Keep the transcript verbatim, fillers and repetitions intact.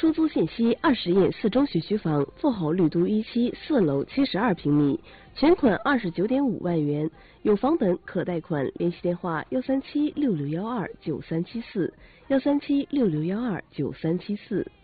出租信息：二十页四中学区房，坐侯绿都一期四楼七十二平米，全款二十九点五万元，有房本可贷款。联系电话：幺三七六六幺二九三七四，幺三七六六幺二九三七四。